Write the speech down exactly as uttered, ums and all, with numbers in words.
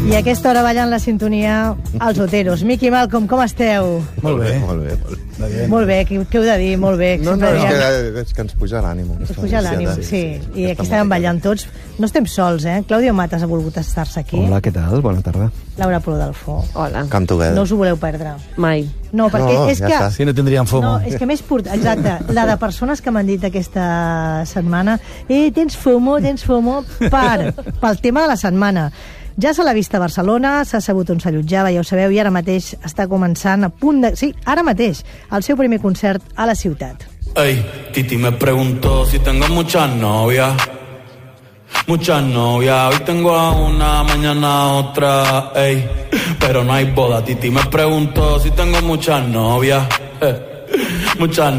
I a aquesta hora ballant la sintonia als Oteros. Miqui i Malcolm, com esteu? Molt bé. Molt bé, molt bé. Molt bé, què, què heu de dir? Molt bé. No, no, és que, és que ens puja l'ànim. Ens puja l'ànim, sí. I aquí estàvem ballant tots. No estem sols, eh? Claudio Matas ha volgut estar-se aquí. Hola, què tal? Bona tarda. Laura Prodalfo. Hola. Come together. No us ho voleu perdre. Mai. No, perquè No, és ja que... està. Si no tindríem FOMO. No, és que més port... Exacte, la de persones que m'han dit aquesta setmana eh, tens FOMO, tens FOMO per, pel tema de la setmana. Ja se l'ha vist a Barcelona, s'ha sabut on s'allotjava, ja ho sabeu, i ara mateix està començant a punt de... Sí, ara mateix, el seu primer concert a la ciutat. Ey, Titi me preguntó si tengo muchas novias. Muchas novias, hoy tengo a una, mañana a otra, ey. Pero no hay boda, Titi me preguntó si tengo muchas novias. Eh, muchas